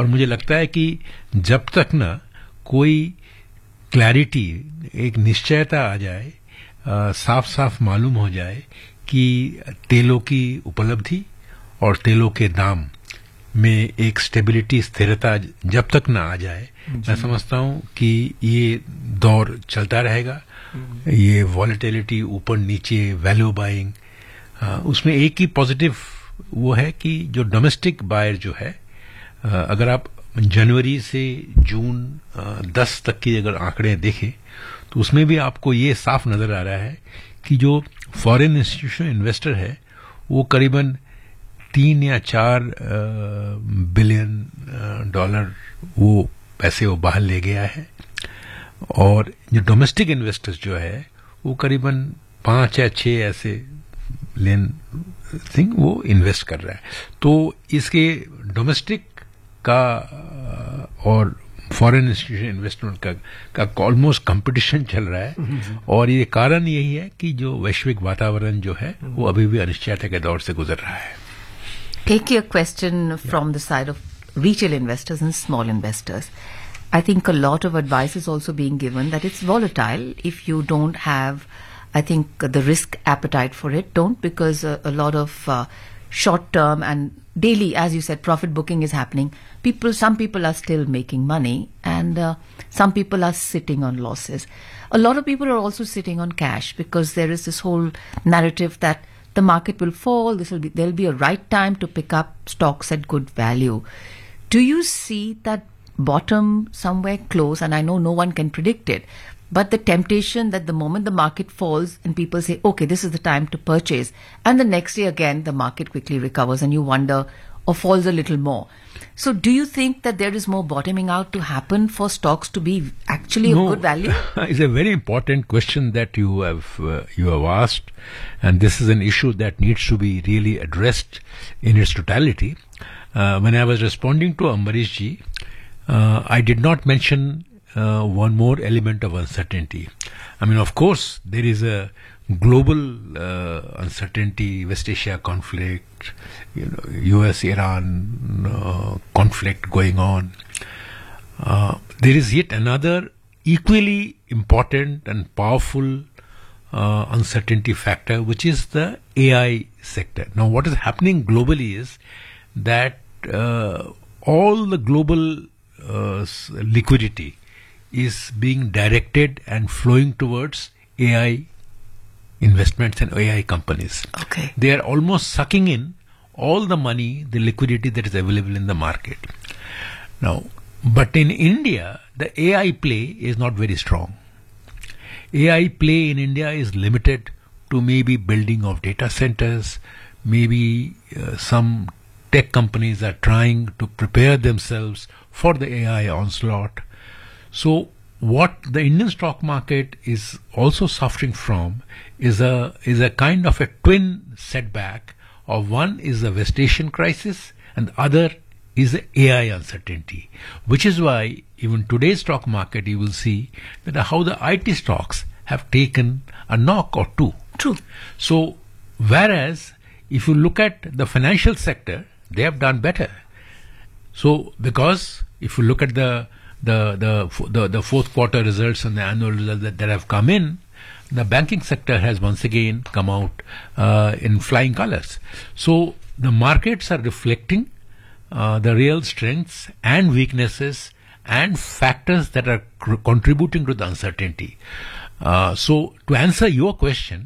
और मुझे लगता है कि जब तक ना कोई क्लैरिटी, एक निश्चयता आ जाए, साफ साफ मालूम हो जाए कि तेलों की उपलब्धि और तेलों के दाम में एक स्टेबिलिटी, स्थिरता जब तक ना आ जाए, मैं समझता हूं कि ये दौर चलता रहेगा. ये वॉलेटिलिटी, ऊपर नीचे, वैल्यू बाइंग, उसमें एक ही पॉजिटिव वो है कि जो डोमेस्टिक बायर जो है, अगर आप जनवरी से जून 10 तक की अगर आंकड़े देखें तो उसमें भी आपको ये साफ नजर आ रहा है कि जो फॉरेन इंस्टीट्यूशनल इन्वेस्टर है वो करीबन 3 या 4 बिलियन डॉलर वो पैसे वो बाहर ले गया है, और जो डोमेस्टिक इन्वेस्टर्स जो है वो करीबन 5 या 6 ऐसे लेन थिंग वो इन्वेस्ट कर रहा है. तो इसके डोमेस्टिक का और फॉरेन इंस्टीट्यूशन इन्वेस्टमेंट का ऑलमोस्ट कंपटीशन चल रहा है, और ये कारण यही है कि जो वैश्विक वातावरण जो है वो अभी भी अनिश्चयता के दौर से गुजर रहा है. Take your question from the side of retail investors and small investors. I think a lot of advice is also being given that it's volatile. If you don't have, I think, the risk appetite for it, don't, because a lot of short term and daily, as you said, profit booking is happening. Some people are still making money, and some people are sitting on losses. A lot of people are also sitting on cash because there is this whole narrative that the market will fall. There'll be a right time to pick up stocks at good value. Do you see that bottom somewhere close? And I know no one can predict it, but the temptation that the moment the market falls and people say, okay, this is the time to purchase, and the next day again the market quickly recovers and you wonder, or falls a little more. So do you think that there is more bottoming out to happen for stocks to be actually of good value? It's a very important question that you have asked, and this is an issue that needs to be really addressed in its totality. When I was responding to Ambarish ji, I did not mention one more element of uncertainty. I mean, of course, there is a global uncertainty, West Asia conflict, US-Iran conflict going on. There is yet another equally important and powerful uncertainty factor, which is the AI sector. Now, what is happening globally is that all the global liquidity is being directed and flowing towards AI investments and AI companies. Okay. They are almost sucking in all the money, the liquidity that is available in the market. Now, but in India, the AI play is not very strong. AI play in India is limited to maybe building of data centers, maybe some tech companies are trying to prepare themselves for the AI onslaught. So what the Indian stock market is also suffering from is a kind of a twin setback. Of one is the West Asian crisis, and the other is the AI uncertainty, which is why even today's stock market you will see that how the IT stocks have taken a knock or two. True. So whereas if you look at the financial sector, they have done better. So because if you look at the fourth quarter results and the annual results that have come in, the banking sector has once again come out in flying colors. So the markets are reflecting the real strengths and weaknesses and factors that are contributing to the uncertainty. So to answer your question,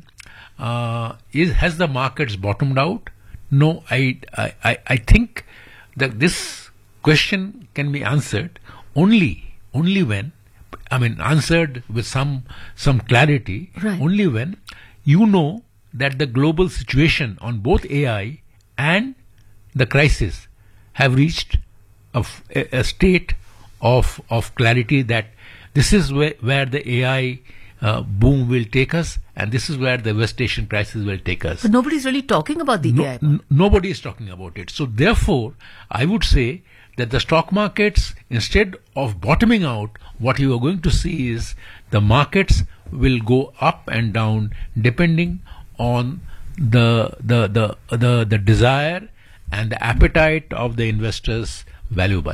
has the markets bottomed out? No, I think that this question can be answered only when, I mean, answered with some clarity, right, only when you know that the global situation on both AI and the crisis have reached a state of clarity that this is where the AI boom will take us, and this is where the West Asian crisis will take us. But nobody's really talking about the AI boom. Nobody is talking about it. So therefore, I would say that the stock markets, instead of bottoming out, what you are going to see is the markets will go up and down depending on the desire and the appetite of the investors' value buy.